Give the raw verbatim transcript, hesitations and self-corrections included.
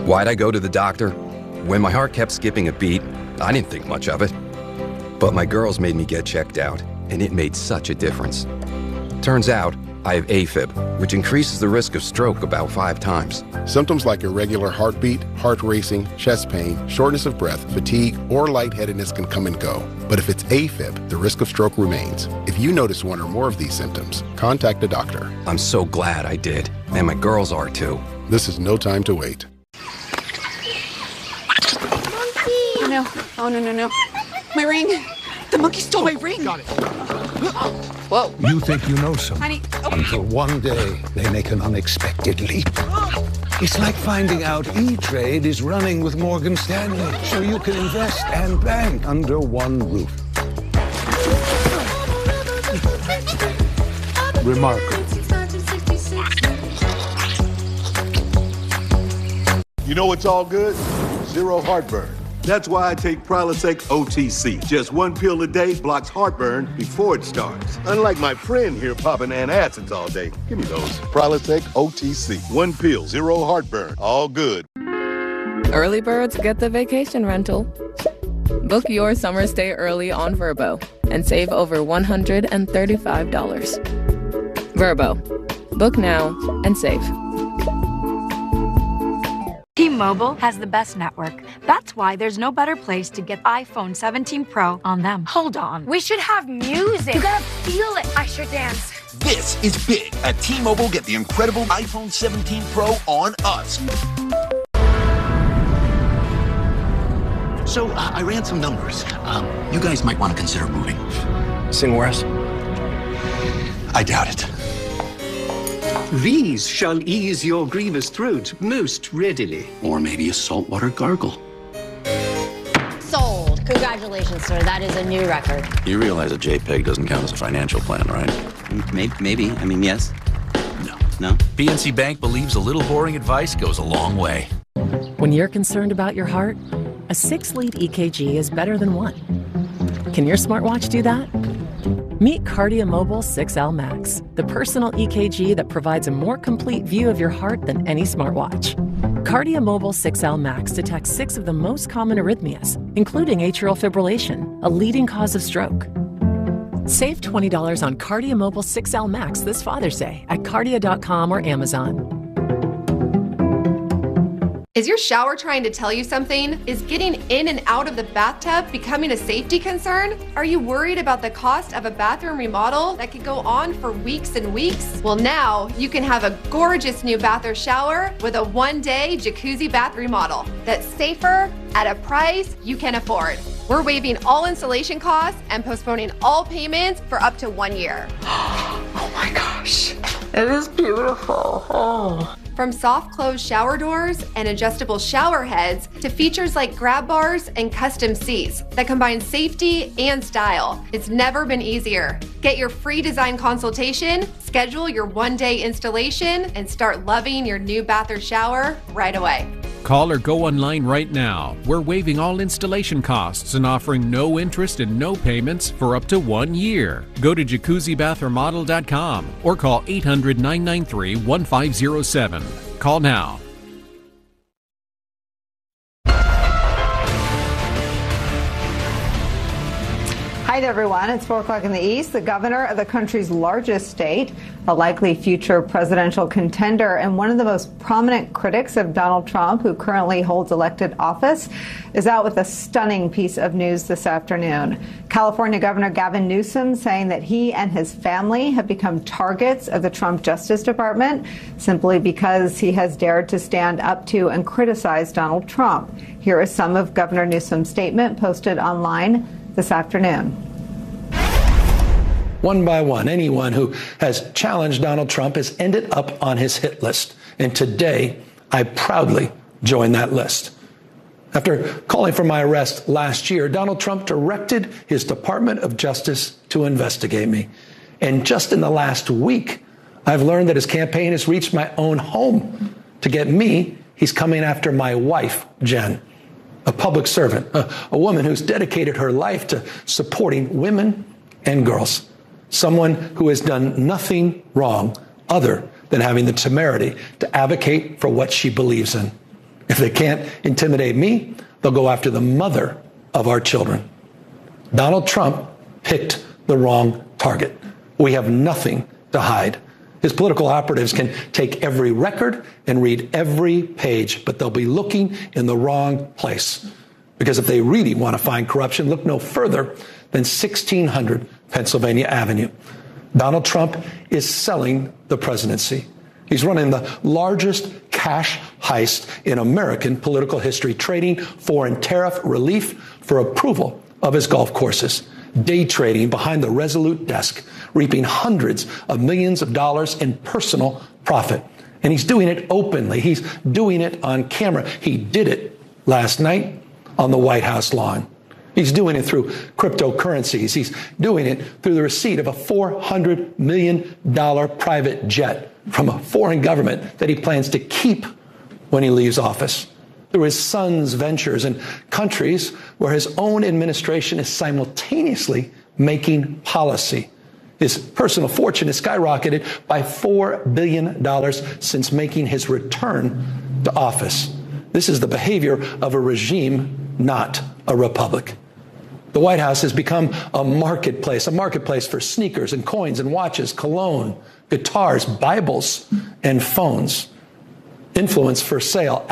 Why'd I go to the doctor? When my heart kept skipping a beat, I didn't think much of it. But my girls made me get checked out, and it made such a difference. Turns out, I have AFib, which increases the risk of stroke about five times. Symptoms like irregular heartbeat, heart racing, chest pain, shortness of breath, fatigue, or lightheadedness can come and go. But if it's AFib, the risk of stroke remains. If you notice one or more of these symptoms, contact a doctor. I'm so glad I did, and my girls are too. This is no time to wait. Oh no, oh no, no, no. My ring. The monkey stole my ring. Got it. Whoa. You think you know something. Honey, oh. Until one day, they make an unexpected leap. It's like finding out E-Trade is running with Morgan Stanley, so you can invest and bank under one roof. Remarkable. You know what's all good? Zero heartburn. That's why I take Prilosec O T C. Just one pill a day blocks heartburn before it starts. Unlike my friend here popping antacids all day. Give me those. Prilosec O T C. One pill, zero heartburn. All good. Early birds get the vacation rental. Book your summer stay early on Vrbo and save over one hundred thirty-five dollars. Vrbo. Book now and save. T-Mobile has the best network. That's why there's no better place to get iPhone seventeen Pro on them. Hold on. We should have music. You gotta feel it. I sure dance. This is big. At T-Mobile, get the incredible iPhone seventeen Pro on us. So uh, I ran some numbers. Um, you guys might want to consider moving. Sing West? I doubt it. These shall ease your grievous throat most readily. Or maybe a saltwater gargle. Sold. Congratulations, sir. That is a new record. You realize a JPEG doesn't count as a financial plan, right? Maybe. maybe. I mean, yes. No. No? P N C Bank believes a little boring advice goes a long way. When you're concerned about your heart, a six-lead E K G is better than one. Can your smartwatch do that? Meet KardiaMobile six L Max, the personal E K G that provides a more complete view of your heart than any smartwatch. KardiaMobile six L Max detects six of the most common arrhythmias, including atrial fibrillation, a leading cause of stroke. Save twenty dollars on KardiaMobile six L Max this Father's Day at kardia dot com or Amazon. Is your shower trying to tell you something? Is getting in and out of the bathtub becoming a safety concern? Are you worried about the cost of a bathroom remodel that could go on for weeks and weeks? Well, now you can have a gorgeous new bath or shower with a one-day jacuzzi bath remodel that's safer at a price you can afford. We're waiving all installation costs and postponing all payments for up to one year. Oh my gosh, it is beautiful. Oh. From soft close shower doors and adjustable shower heads to features like grab bars and custom seats that combine safety and style, it's never been easier. Get your free design consultation, schedule your one-day installation, and start loving your new bath or shower right away. Call or go online right now. We're waiving all installation costs and offering no interest and no payments for up to one year. Go to jacuzzi bath remodel dot com or call eight hundred, nine nine three, one five zero seven. Call now. Hi there, everyone. It's four o'clock in the East. The governor of the country's largest state, a likely future presidential contender, and one of the most prominent critics of Donald Trump, who currently holds elected office, is out with a stunning piece of news this afternoon. California Governor Gavin Newsom saying that he and his family have become targets of the Trump Justice Department simply because he has dared to stand up to and criticize Donald Trump. Here is some of Governor Newsom's statement posted online this afternoon. One by one, anyone who has challenged Donald Trump has ended up on his hit list. And today, I proudly join that list. After calling for my arrest last year, Donald Trump directed his Department of Justice to investigate me. And just in the last week, I've learned that his campaign has reached my own home. To get me, he's coming after my wife, Jen, a public servant, a, a woman who's dedicated her life to supporting women and girls, someone who has done nothing wrong other than having the temerity to advocate for what she believes in. If they can't intimidate me, they'll go after the mother of our children. Donald Trump picked the wrong target. We have nothing to hide. His political operatives can take every record and read every page, but they'll be looking in the wrong place. Because if they really want to find corruption, look no further than sixteen hundred Pennsylvania Avenue. Donald Trump is selling the presidency. He's running the largest cash heist in American political history, trading foreign tariff relief for approval of his golf courses, day trading behind the Resolute desk, reaping hundreds of millions of dollars in personal profit. And he's doing it openly. He's doing it on camera. He did it last night on the White House lawn. He's doing it through cryptocurrencies. He's doing it through the receipt of a four hundred million dollars private jet from a foreign government that he plans to keep when he leaves office. Through his son's ventures in countries where his own administration is simultaneously making policy. His personal fortune has skyrocketed by four billion dollars since making his return to office. This is the behavior of a regime, not a republic. The White House has become a marketplace, a marketplace for sneakers and coins and watches, cologne, guitars, Bibles, and phones. Influence for sale.